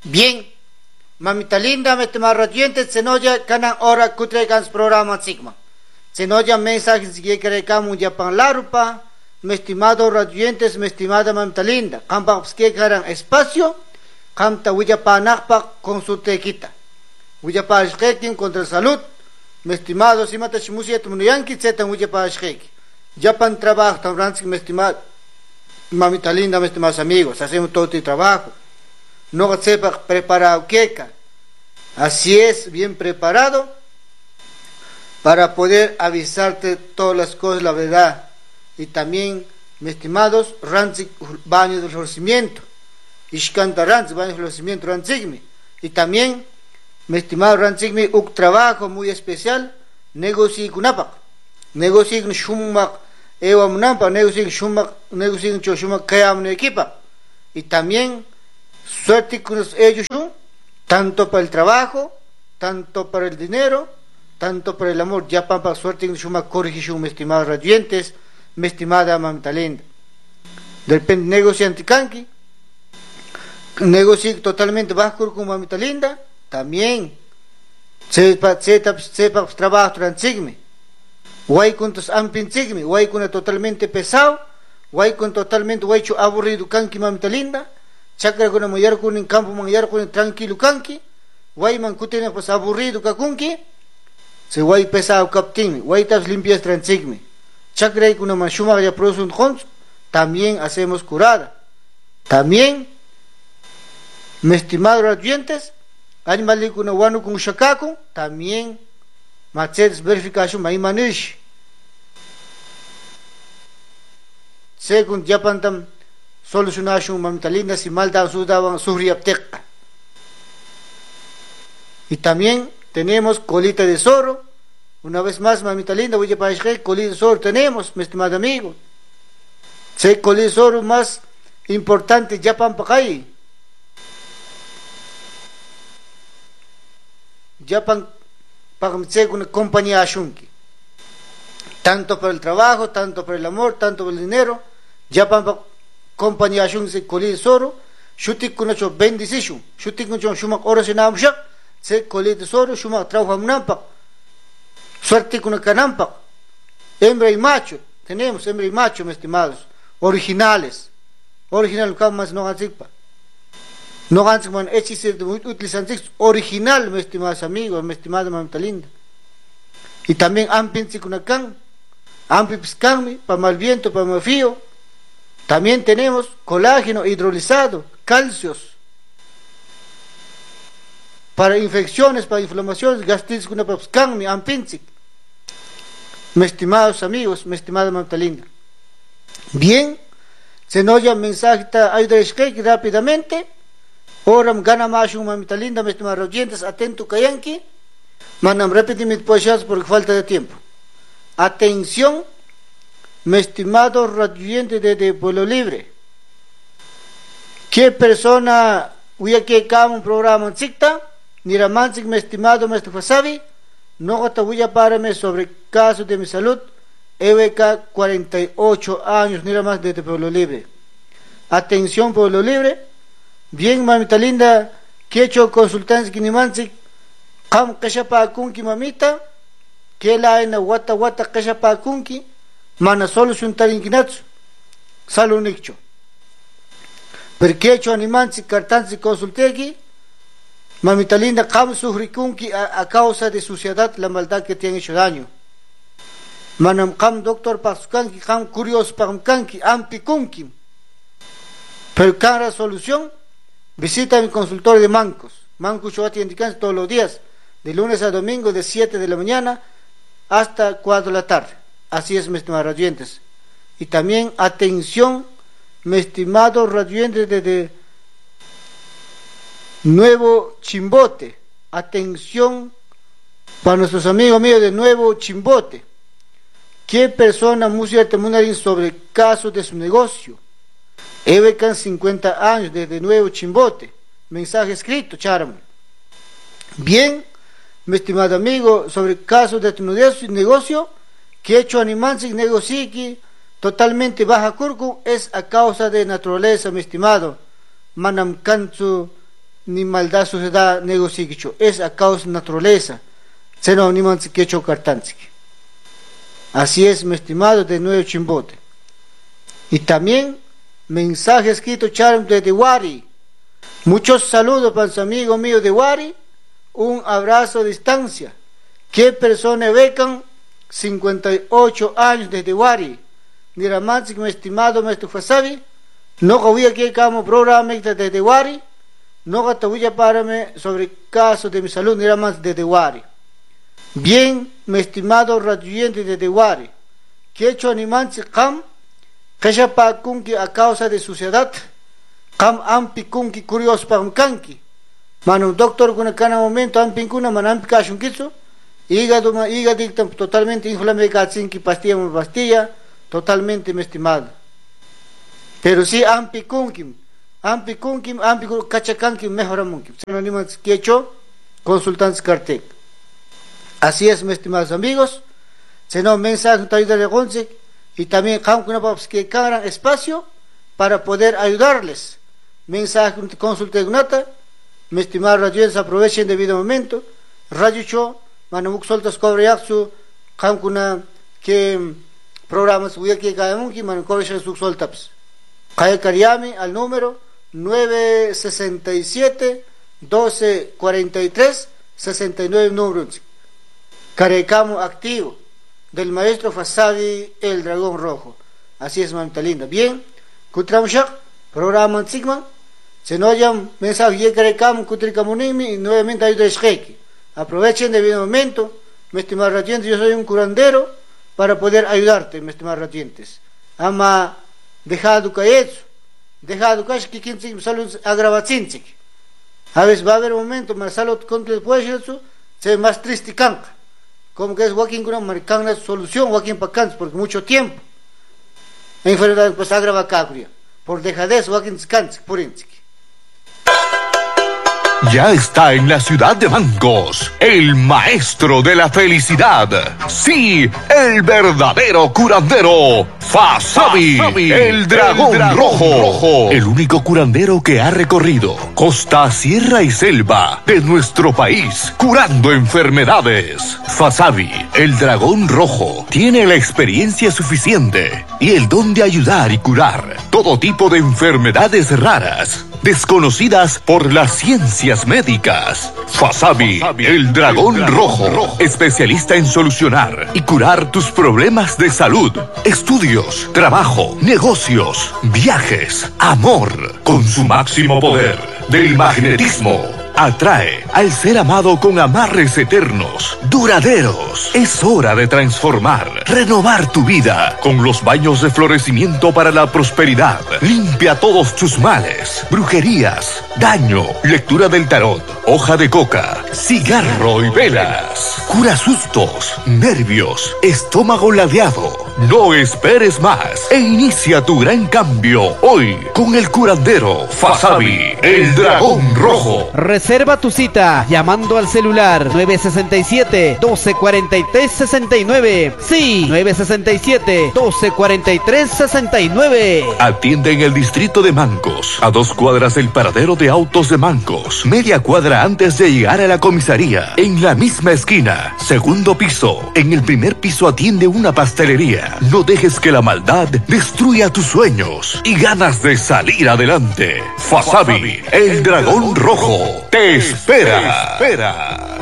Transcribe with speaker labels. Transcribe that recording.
Speaker 1: Bien, mamita linda, me estimado oyentes, senoya canan hora kutregan programa sigma. Senoya mensajes que queremos ya pan larupa, me estimado oyentes, me estimada mamita linda, campas que garan espacio, camta huya panakpa consulte quita. Huya pa shkekin contra salud, me estimado si mata shimusia tumuyanki zetan huya pa shkeki. Ya pan trabajo tan ranski, me estimado mamita linda, me estimados amigos, hacemos todo este trabajo. No sepa preparado queca. Así es, bien preparado para poder avisarte todas las cosas, la verdad. Y también, mis estimados, ranzik baño de florecimiento. Ishkanta ranzik baño de florecimiento ranzigmi. Y también, mi estimado ranzigmi, un trabajo muy especial, negocio kunapak. Negocio shumak ewa munampa, negocio shumak kayam equipa. Y también suerte con ellos, tanto para el trabajo, tanto para el dinero, tanto para el amor. Ya pampa suerte con shuma corrigición, mis estimados radiantes, mi estimada mamita linda. De repente negocio anticanqui, negocio totalmente bajo con mamita linda, también sepa trabajo transigme. Guay con tus ampinsigme, guay con totalmente pesado, guay con totalmente guay aburrido canqui mamita linda. Chakra con mayar con en campo mayar con tranquilo canqui, guay man kutene pues aburrido kakunki, se guay pesado captin, guay tas limpias transigme. Chakra con una shuma ya produce un hons, también hacemos curada. También, mi estimado oyentes, animal con wanu con shakaku, también machetes verificación may manish. Según Japan solucionación mamita linda si mal dan su riapteca. Y también tenemos colita de zorro. Una vez más, mamita linda, voy a pasar colita de zorro tenemos, mi estimado amigo. Se colita de zorro más importante Japan Pacay. Japan Pacay con una compañía ashunki. Tanto para el trabajo, tanto para el amor, tanto para el dinero. Japan compañía shun se colita soro, shutik kuna cho bendición, shutik kuna cho shumak oración shak, se colita soro, shumak trabajo munampak, suerte kuna kanampak, hembra y macho, tenemos hembra y macho, mis estimados, originales más no gansikpa, no gansikman hechicir utilizan original, mis estimados amigos, mis estimados mamita linda, y también ampinsi kuna kan, ampipiskanmi, para mal viento, para mal frío. También tenemos colágeno hidrolizado, calcios, para infecciones, para inflamaciones, gastritis, canmi, ampinzik. Mis estimados amigos, mi estimada mamita linda. Bien, se nos oye mensaje rápidamente. Oram gana más un mamita linda, mis estimados oyentes, atento kayanki. Manam repetimos por falta de tiempo. Atención. Mi estimado radioyente de Pueblo Libre, ¿qué persona huya que cama un programa en Zicta? Ni ramanzik, mi estimado maestro Fasabi, no te voy a pararme sobre caso de mi salud, EBK 48 años, ni más de Pueblo Libre. Atención, Pueblo Libre, bien, mamita linda, que he hecho consultancias que ni manzik, kam kashapa kunki mamita, que la en wata kashapa kunki, mana solución tarinkinatsu salunicho porque hecho animansi cartansi consultegi mamita linda kam sufrikunki a causa de suciedad la maldad que te han hecho daño manam kam doctor pasukanki kam curioso pamkanki ampikunki pero cada solución visita mi consultorio de Mancos yo atiendo todos los días de lunes a domingo de 7 de la mañana hasta 4 de la tarde. Así es, mis estimados radioyentes. Y también, atención, mis estimados radioyentes de Nuevo Chimbote. Atención para nuestros amigos míos de Nuevo Chimbote. ¿Qué persona música temunarín sobre casos de su negocio? Ebecan 50 años desde Nuevo Chimbote. Mensaje escrito, charmo. Bien, mi estimado amigo, sobre casos de tu negocio, que hecho animansi negociiki totalmente baja curcu es a causa de naturaleza, mi estimado. Manam kanzu ni maldad sociedad negocio, es a causa de naturaleza. Se no ni manse que chocartanzik. Así es, mi estimado de Nuevo Chimbote. Y también mensaje escrito Charum de Wari. Muchos saludos para su amigo mío de Wari. Un abrazo a distancia. ¿Qué persona becan 58 años desde Wari? Mira más, mi estimado maestro Fasabi. No voy a que como programa desde Wari. No voy a pararme sobre el caso de mi salud. Mira más desde Wari. Bien, mi estimado radioyente desde Wari. ¿Qué hecho animanse cam? Que pa kunki a causa de suciedad. Cam ampi kunki curioso pa kanki. Mano doctor kuna cada momento ampi kuna man ampi kashun kitsu. Hígado totalmente inflamado katsinki pastilla totalmente mi estimado. Pero sí ampi kunkim ampi kachakanki mejoramunkim. Se animanse que hecho consultantes Cartec. Así es, mis estimados amigos. Se nos mensaje de Gonce y también que cada espacio para poder ayudarles. Mensaje consulta de Gunata. Mis estimados radioyentes, aprovechen debido momento. Radio Show, manamuk soltas cobre yaksu, kamkuna que programas huya que caemunki, manu cobre su soltaps. Cae Cariami al número 967 1243 69 números. Carecamo activo del maestro Fasabi el Dragón Rojo. Así es, mamita linda. Bien, Kutramshak, programa Sigma. Se nos llaman mensaje de Carecamo, Kutrikamunimi y nuevamente ayuda a Sheki. Aprovechen debido momento, mi estimado ratientes. Yo soy un curandero para poder ayudarte, mi estimado ratientes. Ama dejado caer, dejado caer que quien se salud agravacinci. A veces va a haber un momento, más salud contra el pueblo, se más triste canca. Como que es Joaquín con una solución, Joaquín Pacans, porque mucho tiempo. Enfermedad pues agrava cabria. Por dejadez, Joaquín Scans, por inski.
Speaker 2: Ya está en la ciudad de Mangos, el maestro de la felicidad. Sí, el verdadero curandero, Fasabi, el dragón rojo. El único curandero que ha recorrido costa, sierra y selva de nuestro país, curando enfermedades. Fasabi, el dragón rojo, tiene la experiencia suficiente y el don de ayudar y curar todo tipo de enfermedades raras, desconocidas por las ciencias médicas. Fasabi, el dragón rojo, especialista en solucionar y curar tus problemas de salud, estudios, trabajo, negocios, viajes, amor, con su máximo poder del magnetismo. Atrae al ser amado con amarres eternos, duraderos. Es hora de transformar, renovar tu vida con los baños de florecimiento para la prosperidad. Limpia todos tus males, brujerías, daño, lectura del tarot, hoja de coca, cigarro y velas. Cura sustos, nervios, estómago ladeado. No esperes más e inicia tu gran cambio hoy con el curandero Fasabi, el dragón rojo.
Speaker 3: Reserva tu cita llamando al celular 967-1243-69. Sí, 967-1243-69.
Speaker 2: Atiende en el distrito de Mangos, a 2 cuadras del paradero de autos de Mangos, media cuadra antes de llegar a la comisaría. En la misma esquina, segundo piso. En el primer piso atiende una pastelería. No dejes que la maldad destruya tus sueños y ganas de salir adelante. Fasabi, el dragón rojo, te espera.